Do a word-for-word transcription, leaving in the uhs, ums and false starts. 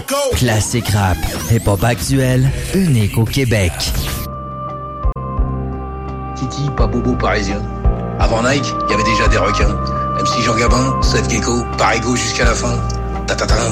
Classique rap, hip-hop actuel, unique au Québec. Titi, pas bobo parisien. Avant Nike, il y avait déjà des requins. M C Jean Gabin, Seth Gecko, Parigo jusqu'à la fin. Ta ta ta.